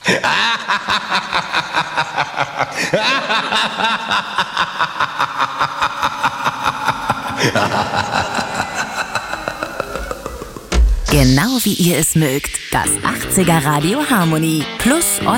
Genau wie ihr es mögt. Das 80er Radio Harmony plus